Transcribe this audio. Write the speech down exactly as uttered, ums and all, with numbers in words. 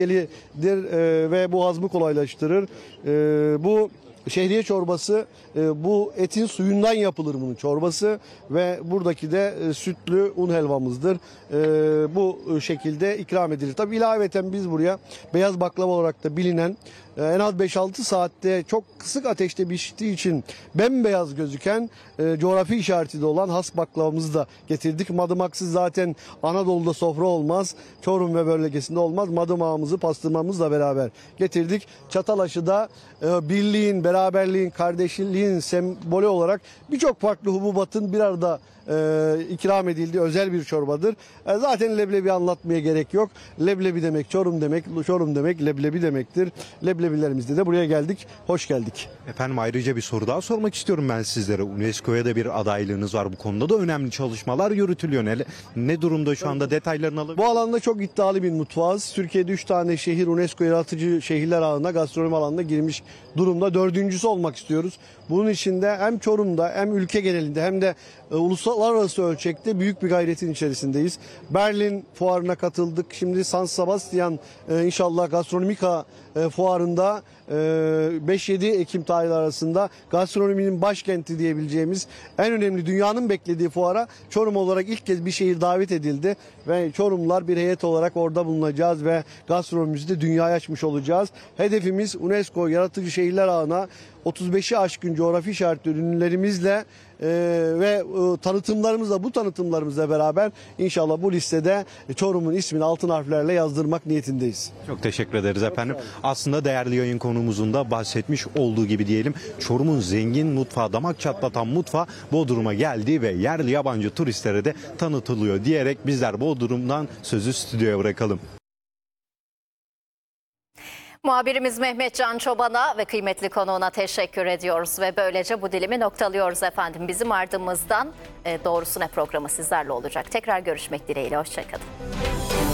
Dir e, ve boğazımı kolaylaştırır. E, bu şehriye çorbası, e, bu etin suyundan yapılır bunun çorbası ve buradaki de e, sütlü un helvamızdır. E, bu şekilde ikram edilir. Tabii ilaveten biz buraya beyaz baklava olarak da bilinen e, en az beş altı saatte çok kısık ateşte piştiği için bembeyaz gözüken e, coğrafi işareti de olan has baklavamızı da getirdik. Madımaksız zaten Anadolu'da sofra olmaz. Çorum ve bölgesinde olmaz. Madımağımızı, pastırmamızla beraber getirdik. Çatalaşı'da e, birliğin, beraberliğin, kardeşliğin sembolü olarak birçok farklı hububatın bir arada e, ikram edildiği özel bir çorbadır. E, zaten leblebi anlatmaya gerek yok. Leblebi demek Çorum demek, Çorum demek leblebi demektir. Leblebilerimizde de buraya geldik. Hoş geldik. Efendim ayrıca bir soru daha sormak istiyorum ben sizlere. UNESCO'ya da bir adaylığınız var. Bu konuda da önemli çalışmalar yürütülüyor. Ne, ne durumda şu anda, detaylarını alabilir Bu alanda çok iddialı bir mutfağız. Türkiye'de üç tane şehir UNESCO yaratıcı şehirler ağına, gastronomi alanına girmiş durumda. Dördüncüsü olmak istiyoruz. Bunun için de hem Çorum'da hem ülke genelinde hem de e, uluslararası ölçekte büyük bir gayretin içerisindeyiz. Berlin fuarına katıldık. Şimdi San Sebastian e, inşallah Gastronomika e, fuarında e, beş yedi Ekim tarihleri arasında gastronominin başkenti diyebileceğimiz en önemli, dünyanın beklediği fuara Çorum olarak ilk kez bir şehir davet edildi ve Çorumlular bir heyet olarak orada bulunacağız ve gastronomimizi de dünyaya açmış olacağız. Hedefimiz UNESCO yaratıcı şehirler ağına otuz beşi aşkın coğrafi işaretli ürünlerimizle e, ve e, tanıtımlarımızla, bu tanıtımlarımızla beraber inşallah bu listede Çorum'un ismini altın harflerle yazdırmak niyetindeyiz. Çok teşekkür ederiz efendim. Aslında değerli yayın konuğumuzun da bahsetmiş olduğu gibi diyelim, Çorum'un zengin mutfağı, damak çatlatan mutfağı Bodrum'a geldi ve yerli yabancı turistlere de tanıtılıyor diyerek bizler Bodrum'dan sözü stüdyoya bırakalım. Muhabirimiz Mehmet Can Çoban'a ve kıymetli konuğuna teşekkür ediyoruz ve böylece bu dilimi noktalıyoruz efendim. Bizim ardımızdan e, Doğrusu Ne programı sizlerle olacak. Tekrar görüşmek dileğiyle, hoşçakalın.